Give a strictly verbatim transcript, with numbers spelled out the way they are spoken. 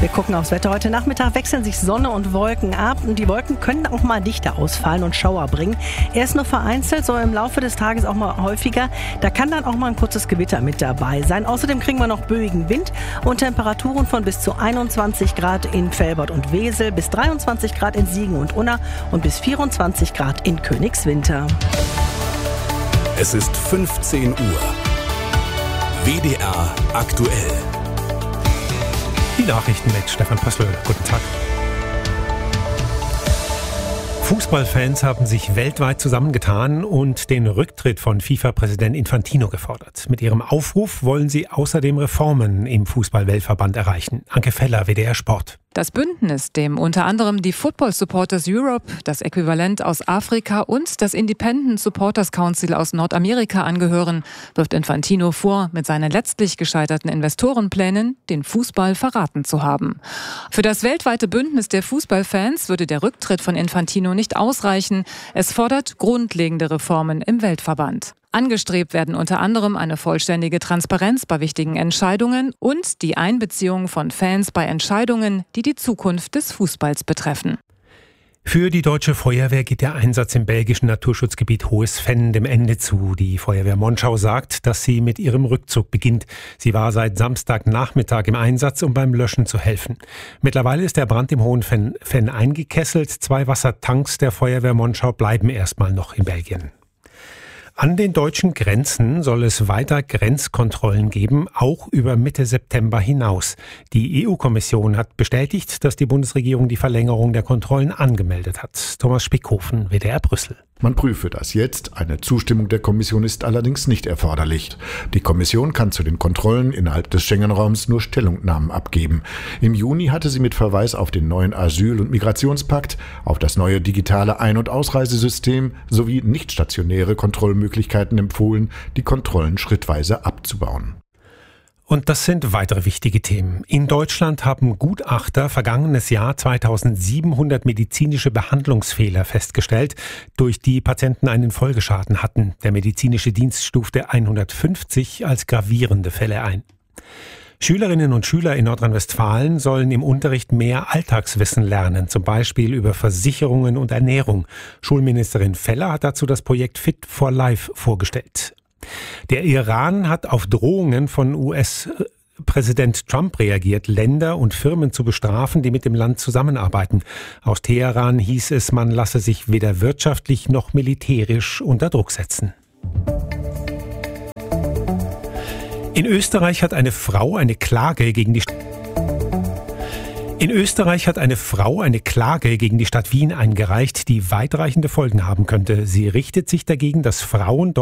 Wir gucken aufs Wetter. Heute Nachmittag wechseln sich Sonne und Wolken ab. Und die Wolken können auch mal dichter ausfallen und Schauer bringen. Erst nur vereinzelt, so im Laufe des Tages auch mal häufiger. Da kann dann auch mal ein kurzes Gewitter mit dabei sein. Außerdem kriegen wir noch böigen Wind und Temperaturen von bis zu einundzwanzig Grad in Velbert und Wesel, bis dreiundzwanzig Grad in Siegen und Unna und bis vierundzwanzig Grad in Königswinter. Es ist fünfzehn Uhr. W D R aktuell. Die Nachrichten mit Stefan Pössl. Guten Tag. Fußballfans haben sich weltweit zusammengetan und den Rücktritt von FIFA-Präsident Infantino gefordert. Mit ihrem Aufruf wollen sie außerdem Reformen im Fußball-Weltverband erreichen. Anke Feller, W D R Sport. Das Bündnis, dem unter anderem die Football Supporters Europe, das Äquivalent aus Afrika und das Independent Supporters Council aus Nordamerika angehören, wirft Infantino vor, mit seinen letztlich gescheiterten Investorenplänen den Fußball verraten zu haben. Für das weltweite Bündnis der Fußballfans würde der Rücktritt von Infantino nicht ausreichen. Es fordert grundlegende Reformen im Weltverband. Angestrebt werden unter anderem eine vollständige Transparenz bei wichtigen Entscheidungen und die Einbeziehung von Fans bei Entscheidungen, die die Zukunft des Fußballs betreffen. Für die deutsche Feuerwehr geht der Einsatz im belgischen Naturschutzgebiet Hohes Venn dem Ende zu. Die Feuerwehr Monschau sagt, dass sie mit ihrem Rückzug beginnt. Sie war seit Samstagnachmittag im Einsatz, um beim Löschen zu helfen. Mittlerweile ist der Brand im Hohen Venn eingekesselt. Zwei Wassertanks der Feuerwehr Monschau bleiben erstmal noch in Belgien. An den deutschen Grenzen soll es weiter Grenzkontrollen geben, auch über Mitte September hinaus. Die E U-Kommission hat bestätigt, dass die Bundesregierung die Verlängerung der Kontrollen angemeldet hat. Thomas Spickhofen, W D R Brüssel. Man prüfe das jetzt. Eine Zustimmung der Kommission ist allerdings nicht erforderlich. Die Kommission kann zu den Kontrollen innerhalb des Schengen-Raums nur Stellungnahmen abgeben. Im Juni hatte sie mit Verweis auf den neuen Asyl- und Migrationspakt, auf das neue digitale Ein- und Ausreisesystem sowie nicht stationäre Kontrollmöglichkeiten empfohlen, die Kontrollen schrittweise abzubauen. Und das sind weitere wichtige Themen. In Deutschland haben Gutachter vergangenes Jahr zweitausendsiebenhundert medizinische Behandlungsfehler festgestellt, durch die Patienten einen Folgeschaden hatten. Der medizinische Dienst stufte hundertfünfzig als gravierende Fälle ein. Schülerinnen und Schüler in Nordrhein-Westfalen sollen im Unterricht mehr Alltagswissen lernen, zum Beispiel über Versicherungen und Ernährung. Schulministerin Feller hat dazu das Projekt Fit for Life vorgestellt. Der Iran hat auf Drohungen von U S-Präsident Trump reagiert, Länder und Firmen zu bestrafen, die mit dem Land zusammenarbeiten. Aus Teheran hieß es, man lasse sich weder wirtschaftlich noch militärisch unter Druck setzen. In Österreich hat eine Frau eine Klage gegen die St- In Österreich hat eine Frau eine Klage gegen die Stadt Wien eingereicht, die weitreichende Folgen haben könnte. Sie richtet sich dagegen, dass Frauen dort